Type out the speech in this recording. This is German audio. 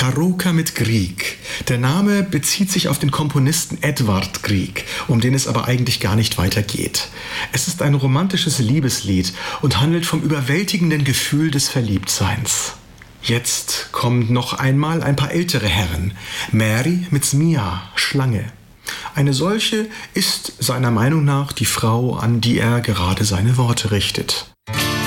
Baroka mit Grieg. Der Name bezieht sich auf den Komponisten Edvard Grieg, um den es aber eigentlich gar nicht weiter geht. Es ist ein romantisches Liebeslied und handelt vom überwältigenden Gefühl des Verliebtseins. Jetzt kommen noch einmal ein paar ältere Herren. Mary mit Zmija, Schlange. Eine solche ist seiner Meinung nach die Frau, an die er gerade seine Worte richtet.